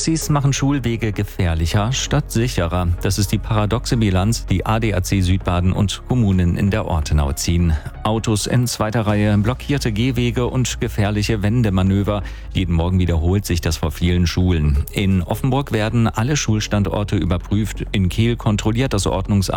ADACs machen Schulwege gefährlicher statt sicherer. Das ist die paradoxe Bilanz, die ADAC Südbaden und Kommunen in der Ortenau ziehen. Autos in zweiter Reihe, blockierte Gehwege und gefährliche Wendemanöver. Jeden Morgen wiederholt sich das vor vielen Schulen. In Offenburg werden alle Schulstandorte überprüft. In Kehl kontrolliert das Ordnungsamt